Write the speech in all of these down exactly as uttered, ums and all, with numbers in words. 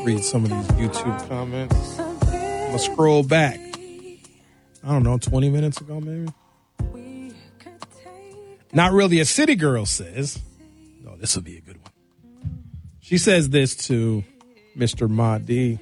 read some of these YouTube comments. I'm going to scroll back. I don't know, twenty minutes ago maybe? Not Really a City Girl says, oh, this will be a good one. She says this to Mister Mahdi.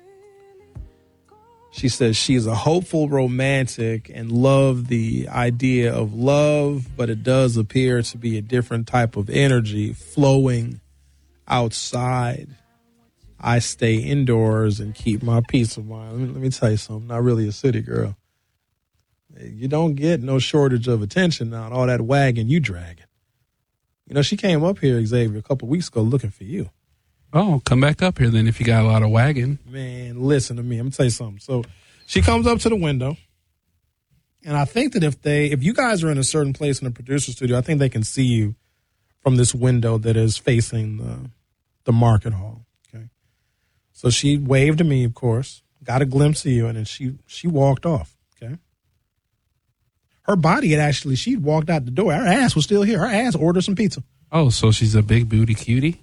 She says she's a hopeful romantic and love the idea of love, but it does appear to be a different type of energy flowing outside. I stay indoors and keep my peace of mind. Let me, let me tell you something. Not really a city girl. You don't get no shortage of attention now and all that wagging you dragging. You know, she came up here, Xavier, a couple of weeks ago looking for you. Oh, come back up here then if you got a lot of wagging. Man, listen to me. I'm going to tell you something. So she comes up to the window, and I think that if they, if you guys are in a certain place in the producer studio, I think they can see you from this window that is facing the, the market hall. Okay. So she waved to me, of course, got a glimpse of you, and then she, she walked off. Okay. Her body had actually, she'd walked out the door. Her ass was still here. Her ass ordered some pizza. Oh, so she's a big booty cutie?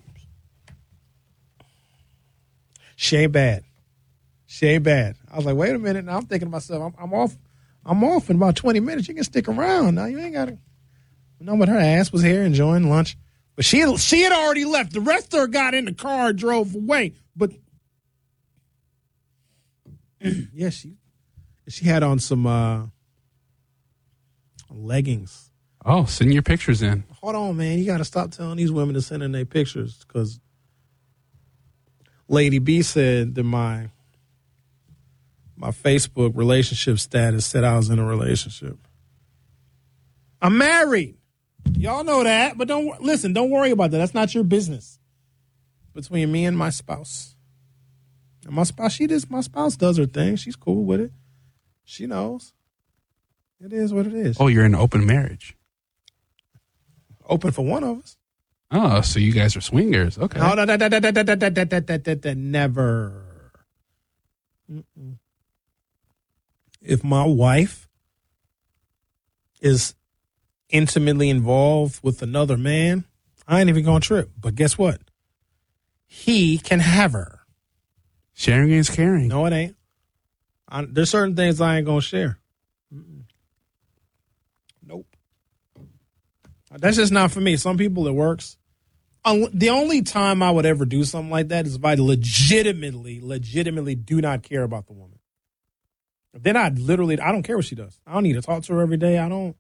She ain't bad. She ain't bad. I was like, wait a minute. Now I'm thinking to myself, I'm, I'm off. I'm off in about twenty minutes. You can stick around. Now you ain't got to. No, but her ass was here enjoying lunch. But she she had already left. The rest of her got in the car and drove away. But yeah, she she had on some uh, leggings. Oh, send your pictures in. Hold on, man. You got to stop telling these women to send in their pictures because Lady B said that my my Facebook relationship status said I was in a relationship. I'm married. Y'all know that, but don't listen. Don't worry about that. That's not your business. Between me and my spouse, and my spouse, she does. My spouse does her thing. She's cool with it. She knows. It is what it is. Oh, you're in an open marriage. Open for one of us. Oh, so you guys are swingers. Okay. No, no, no, no, no, no, no, no, no, no, no, no, never. Mm-mm. If my wife is intimately involved with another man, I ain't even gonna trip. But guess what? He can have her. Sharing is caring. No, it ain't. I, there's certain things I ain't gonna share. Mm-mm. Nope. That's just not for me. Some people it works. The only time I would ever do something like that is if I legitimately, legitimately do not care about the woman. Then I literally, I don't care what she does. I don't need to talk to her every day. I don't.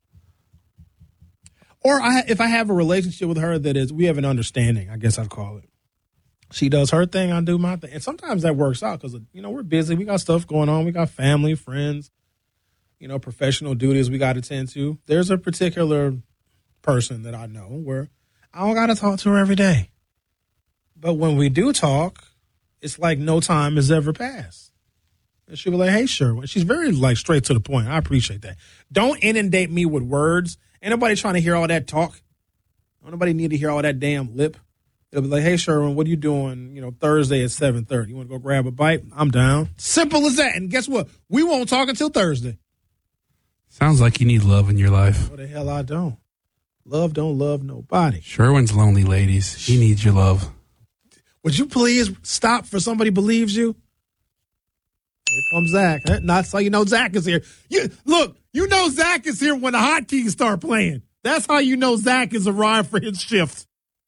Or I, if I have a relationship with her that is, we have an understanding, I guess I'd call it. She does her thing, I do my thing. And sometimes that works out because, you know, we're busy. We got stuff going on. We got family, friends, you know, professional duties we got to tend to. There's a particular person that I know where I don't got to talk to her every day. But when we do talk, it's like no time has ever passed. And she'll be like, hey, sure. She's very, like, straight to the point. I appreciate that. Don't inundate me with words. Ain't nobody trying to hear all that talk. Don't nobody need to hear all that damn lip. It'll be like, hey, Sherwin, what are you doing, you know, Thursday at seven thirty? You want to go grab a bite? I'm down. Simple as that. And guess what? We won't talk until Thursday. Sounds like you need love in your life. What the hell I don't. Love don't love nobody. Sherwin's lonely, ladies. He needs your love. Would you please stop for somebody believes you? Here comes Zach. Not so you know Zach is here. You, look, you know Zach is here when the hotkeys start playing. That's how you know Zach has arrived for his shift.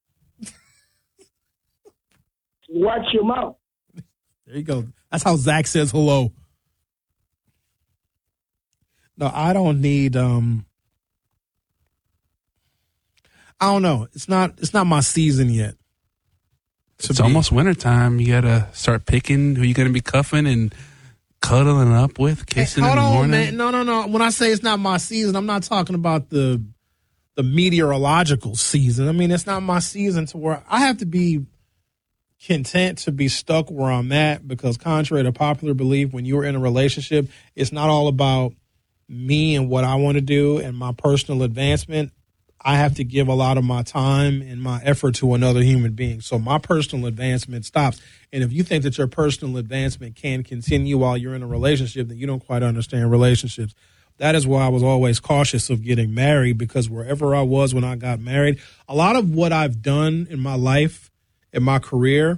Watch your mouth. There you go. That's how Zach says hello. No, I don't need, um, I don't know. It's not, it's not my season yet. It's be. almost wintertime. You got to start picking who you're going to be cuffing and cuddling up with, kissing hey, hold in the on, morning. Man. No, no, no. When I say it's not my season, I'm not talking about the the meteorological season. I mean, it's not my season to where I have to be content to be stuck where I'm at because contrary to popular belief, when you're in a relationship, it's not all about me and what I want to do and my personal advancement. I have to give a lot of my time and my effort to another human being. So my personal advancement stops. And if you think that your personal advancement can continue while you're in a relationship, then you don't quite understand relationships. That is why I was always cautious of getting married, because wherever I was when I got married, a lot of what I've done in my life, in my career,